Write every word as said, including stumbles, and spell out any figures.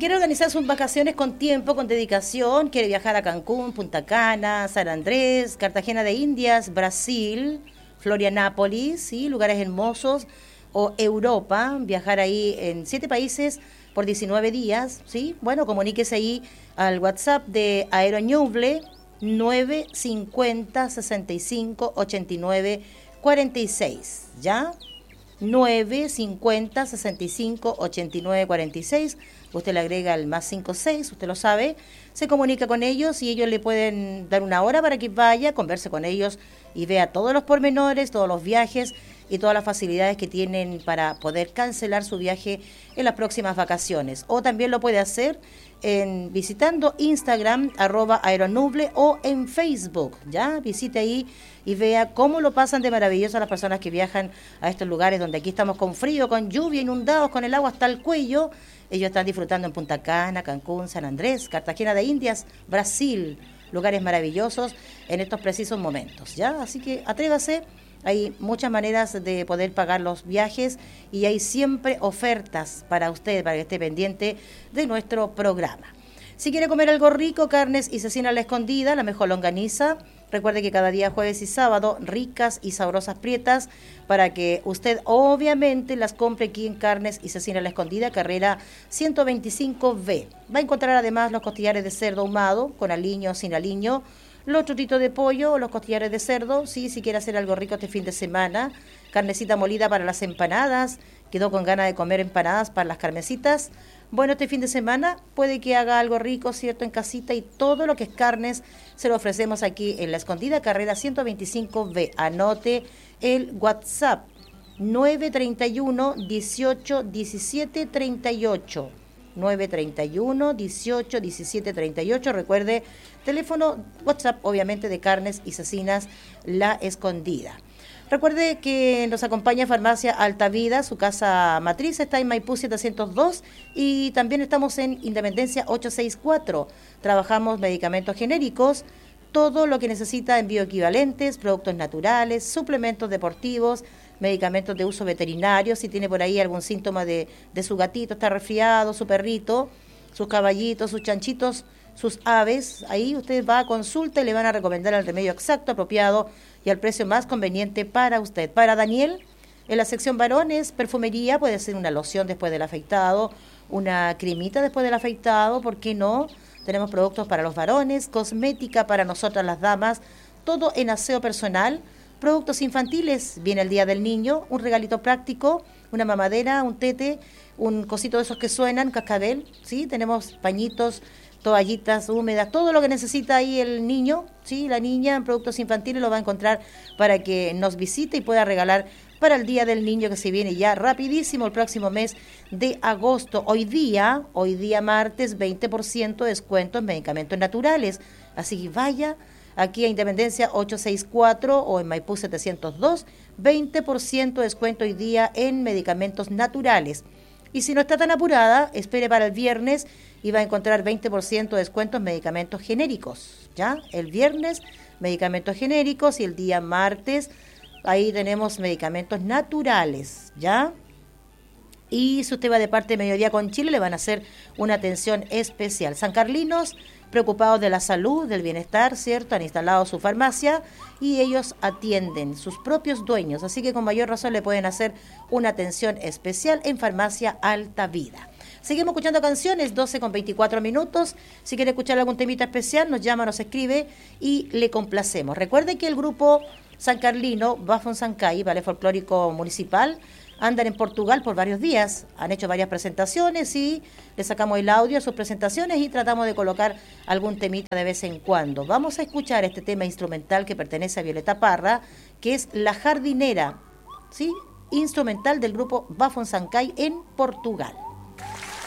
quiere organizar sus vacaciones con tiempo, con dedicación, quiere viajar a Cancún, Punta Cana, San Andrés, Cartagena de Indias, Brasil, Florianápolis, ¿sí? Lugares hermosos, o Europa, viajar ahí en siete países por diecinueve días, ¿sí? Bueno, comuníquese ahí al WhatsApp de Aeroñuble nueve cincuenta sesenta y cinco ochenta y nueve cuarenta y seis, ¿ya? nueve cincuenta sesenta y cinco ochenta y nueve cuarenta y seis. Usted le agrega el más cincuenta y seis, usted lo sabe, se comunica con ellos y ellos le pueden dar una hora para que vaya, converse con ellos y vea todos los pormenores, todos los viajes y todas las facilidades que tienen para poder cancelar su viaje en las próximas vacaciones. O también lo puede hacer en visitando Instagram, arroba Aeronuble, o en Facebook, ¿ya? Visite ahí y vea cómo lo pasan de maravilloso a las personas que viajan a estos lugares donde aquí estamos con frío, con lluvia, inundados, con el agua hasta el cuello. Ellos están disfrutando en Punta Cana, Cancún, San Andrés, Cartagena de Indias, Brasil, lugares maravillosos en estos precisos momentos, ¿ya? Así que atrévase. Hay muchas maneras de poder pagar los viajes y hay siempre ofertas para usted, para que esté pendiente de nuestro programa. Si quiere comer algo rico, carnes y cecina a la escondida, la mejor longaniza. Recuerde que cada día, jueves y sábado, ricas y sabrosas prietas, para que usted obviamente las compre aquí en Carnes y Cecina a la Escondida, carrera ciento veinticinco B. Va a encontrar además los costillares de cerdo ahumado, con aliño o sin aliño, los trutitos de pollo o los costillares de cerdo, sí, si quiere hacer algo rico este fin de semana, carnecita molida para las empanadas, quedó con ganas de comer empanadas para las carnecitas. Bueno, este fin de semana puede que haga algo rico, ¿cierto?, en casita, y todo lo que es carnes se lo ofrecemos aquí en La Escondida, carrera ciento veinticinco B. Anote el WhatsApp nueve treinta y uno, dieciocho, diecisiete, treinta y ocho. nueve treinta y uno, dieciocho, diecisiete, treinta y ocho. Recuerde, teléfono WhatsApp, obviamente, de Carnes y Cecinas La Escondida. Recuerde que nos acompaña Farmacia Alta Vida, su casa matriz está en Maipú setecientos dos y también estamos en Independencia ochocientos sesenta y cuatro. Trabajamos medicamentos genéricos, todo lo que necesita en bioequivalentes, productos naturales, suplementos deportivos, medicamentos de uso veterinario, si tiene por ahí algún síntoma de, de su gatito, está resfriado, su perrito, sus caballitos, sus chanchitos, sus aves, ahí usted va a consulta y le van a recomendar el remedio exacto, apropiado y al precio más conveniente para usted. Para Daniel, en la sección varones, perfumería, puede ser una loción después del afeitado, una cremita después del afeitado, ¿por qué no? Tenemos productos para los varones, cosmética para nosotras las damas, todo en aseo personal, productos infantiles, viene el Día del Niño, un regalito práctico, una mamadera, un tete, un cosito de esos que suenan, cascabel, ¿sí? Tenemos pañitos, toallitas húmedas, todo lo que necesita ahí el niño, ¿sí? La niña en productos infantiles lo va a encontrar para que nos visite y pueda regalar para el Día del Niño que se viene ya rapidísimo el próximo mes de agosto. Hoy día, hoy día martes, veinte por ciento de descuento en medicamentos naturales. Así que vaya aquí a Independencia ochocientos sesenta y cuatro o en Maipú setecientos dos, veinte por ciento de descuento hoy día en medicamentos naturales. Y si no está tan apurada, espere para el viernes y va a encontrar veinte por ciento de descuento en medicamentos genéricos, ¿ya? El viernes, medicamentos genéricos, y el día martes, ahí tenemos medicamentos naturales, ¿ya? Y si usted va de parte de Mediodía con Chile, le van a hacer una atención especial. San Carlinos, preocupados de la salud, del bienestar, ¿cierto? Han instalado su farmacia y ellos atienden sus propios dueños, así que con mayor razón le pueden hacer una atención especial en Farmacia Alta Vida. Seguimos escuchando canciones, doce con veinticuatro minutos. Si quiere escuchar algún temita especial, nos llama, nos escribe y le complacemos. Recuerde que el grupo San Carlino, Bafon Sancay, Ballet Folclórico Municipal, andan en Portugal por varios días, han hecho varias presentaciones y le sacamos el audio a sus presentaciones y tratamos de colocar algún temita de vez en cuando. Vamos a escuchar este tema instrumental que pertenece a Violeta Parra, que es La Jardinera, ¿sí? Instrumental del grupo Bafon Sancay en Portugal.